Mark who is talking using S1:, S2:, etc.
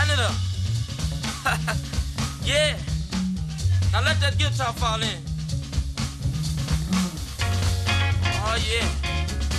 S1: Canada. Yeah. Now let that guitar fall in.